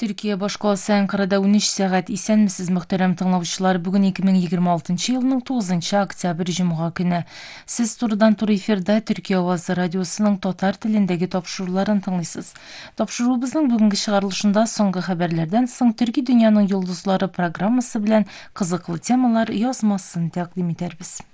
Türkiye boş kalасы Ankara'da 13 saat исәнмесез muhterem тыңлаучылар. Бүген 2026 елның 9 октябрь Җомга көне. Сез турыдан-туры эфирда Türkiye Авазы радиосының татар телендәге тапшыруларын тыңлыйсыз. Тапшыруыбызның бүгенге чыгарылышында соңгы хәбәрләрдән соң Төрки дөньяның йолдызлары программасы белән кызыклы темалар язмасын тәкъдим итәрбез.